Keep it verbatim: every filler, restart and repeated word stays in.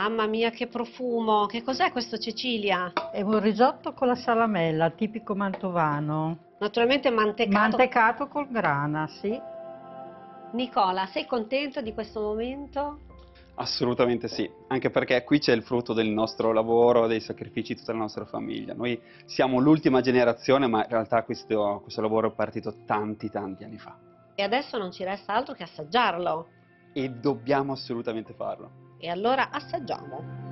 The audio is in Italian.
Mamma mia, che profumo! Che cos'è questo, Cecilia? È un risotto con la salamella, tipico mantovano. Naturalmente mantecato. Mantecato col grana, sì. Nicola, sei contento di questo momento? Assolutamente sì, anche perché qui c'è il frutto del nostro lavoro, dei sacrifici di tutta la nostra famiglia. Noi siamo l'ultima generazione, ma in realtà questo, questo lavoro è partito tanti tanti anni fa. E adesso non ci resta altro che assaggiarlo. E dobbiamo assolutamente farlo. E allora assaggiamo.